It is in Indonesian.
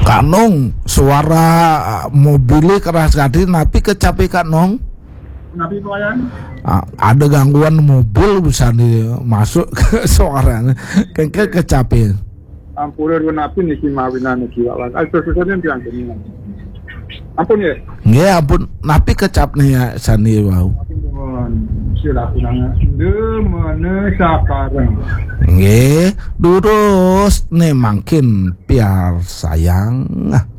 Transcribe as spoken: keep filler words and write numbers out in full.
Kak Nong, suara mobilnya keras sekali, tapi kecape Kak Nong. Nabi pelayan? Ada gangguan mobil bisa nih masuk ke suaranya, kayak kecape. Ampura dua napi nih si Mawina nih kiwalan. Ayo sesuatu bilang gini. Ampun ya? Nggih, ampun, napi kecap nih ya sani wau. Sila kunang demene sakarang. Nggih, lurus nih makin biar sayang.